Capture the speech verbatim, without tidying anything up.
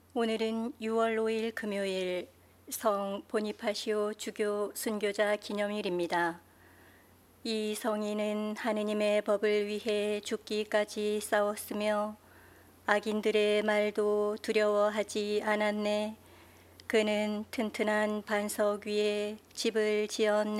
오늘은 유월 오일 금요일 성 보니파시오 주교 순교자 기념일입니다. 이 성인은 하느님의 법을 위해 죽기까지 싸웠으며 악인들의 말도 두려워하지 않았네. 그는 튼튼한 반석 위에 집을 지었네.